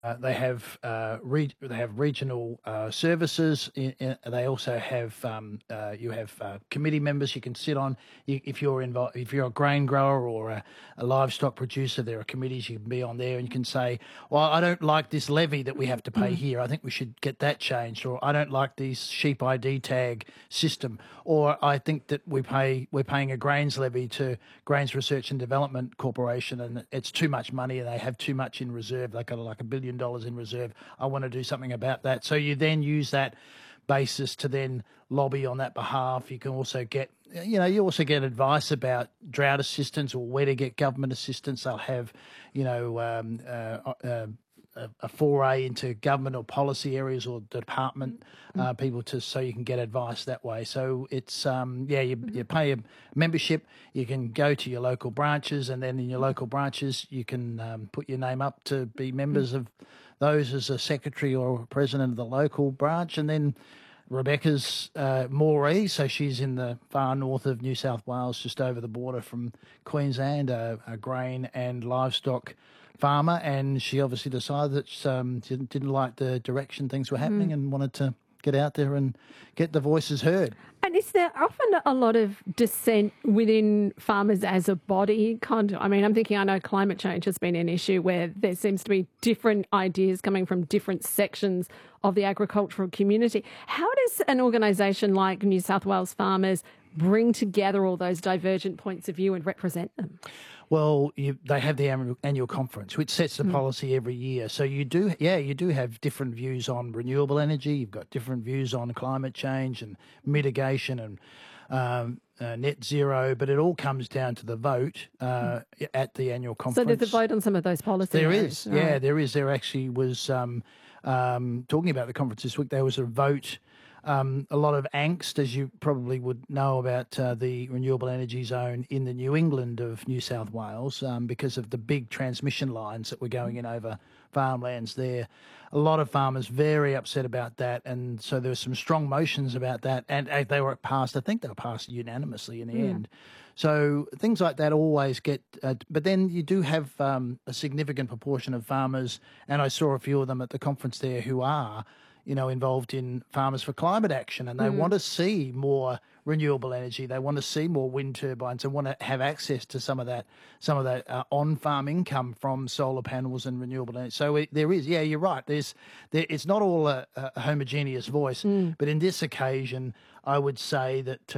They have regional services. They also have you have committee members you can sit on. If you're involved, if you're a grain grower or a livestock producer, there are committees you can be on there, and you can say, "Well, I don't like this levy that we have to pay here. I think we should get that changed." Or, "I don't like this sheep ID tag system." Or, "I think that we're paying a grains levy to Grains Research and Development Corporation, and it's too much money, and they have too much in reserve. They've got like $1 billion in reserve. I want to do something about that." So you then use that basis to then lobby on that behalf. You can also get, you also get advice about drought assistance or where to get government assistance. They'll have, a foray into government or policy areas or department people so you can get advice that way. So it's you pay a membership. You can go to your local branches, and then in your local branches you can put your name up to be members of those as a secretary or president of the local branch. And then Rebecca's Moree, so she's in the far north of New South Wales, just over the border from Queensland, a grain and livestock farmer, and she obviously decided that she didn't like the direction things were happening and wanted to get out there and get the voices heard. And is there often a lot of dissent within farmers as a body? I know climate change has been an issue where there seems to be different ideas coming from different sections of the agricultural community. How does an organisation like New South Wales Farmers bring together all those divergent points of view and represent them? Well, they have the annual conference, which sets the policy every year. So you do have different views on renewable energy. You've got different views on climate change and mitigation and net zero. But it all comes down to the vote at the annual conference. So there's a vote on some of those policies. There is, there is. There actually was talking about the conference this week. There was a vote. A lot of angst, as you probably would know, about the renewable energy zone in the New England of New South Wales because of the big transmission lines that were going in over farmlands there. A lot of farmers very upset about that, and so there were some strong motions about that, and they were passed. I think they were passed unanimously in the end. So things like that always get, but then you do have a significant proportion of farmers, and I saw a few of them at the conference there who are involved in Farmers for Climate Action, and they want to see more renewable energy. They want to see more wind turbines and want to have access to some of that on-farm income from solar panels and renewable energy. So there is, you're right. It's not all a homogeneous voice, but in this occasion, I would say that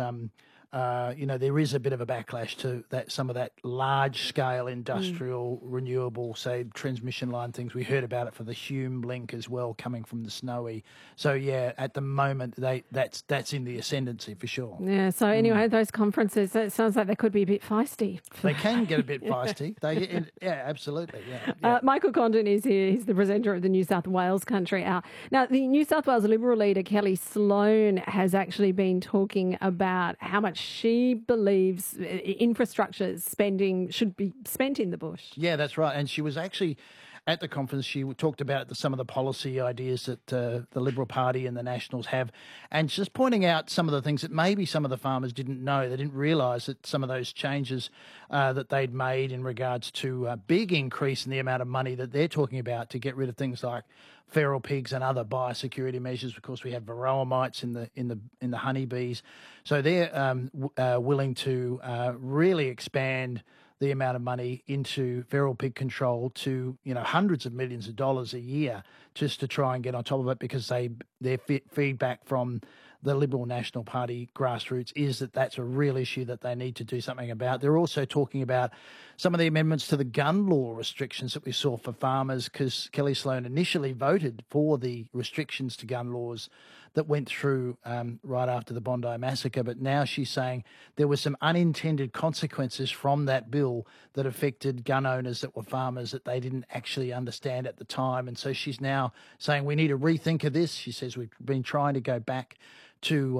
there is a bit of a backlash to that. Some of that large-scale industrial renewable, say, transmission line things. We heard about it for the Hume link as well, coming from the Snowy. So at the moment, that's in the ascendancy for sure. Yeah. So anyway, those conferences, it sounds like they could be a bit feisty. They can get a bit feisty. Absolutely. Yeah. Michael Condon is here. He's the presenter of the New South Wales Country Hour. Now, the New South Wales Liberal leader Kelly Sloan has actually been talking about how much she believes infrastructure spending should be spent in the bush. Yeah, that's right. And she was actually at the conference. She talked about some of the policy ideas that the Liberal Party and the Nationals have, and just pointing out some of the things that maybe some of the farmers didn't know. They didn't realise that some of those changes that they'd made in regards to a big increase in the amount of money that they're talking about to get rid of things like feral pigs and other biosecurity measures. Of course, we have varroa mites in the honeybees, so they're willing to really expand the amount of money into feral pig control to hundreds of millions of dollars a year, just to try and get on top of it, because their feedback from the Liberal National Party grassroots is that that's a real issue that they need to do something about. They're also talking about some of the amendments to the gun law restrictions that we saw for farmers, because Kelly Sloan initially voted for the restrictions to gun laws that went through right after the Bondi massacre. But now she's saying there were some unintended consequences from that bill that affected gun owners that were farmers that they didn't actually understand at the time. And so she's now saying we need a rethink of this. She says we've been trying to go back to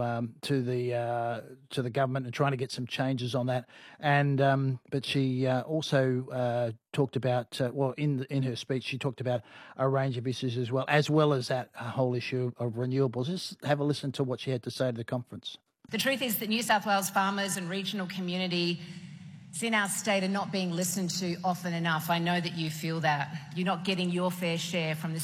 the government and trying to get some changes on that. And but she also talked about in her speech she talked about a range of issues as well as that whole issue of renewables. Just have a listen to what she had to say to the conference. The truth is that New South Wales farmers and regional community in our state are not being listened to often enough. I know that you feel that. You're not getting your fair share from the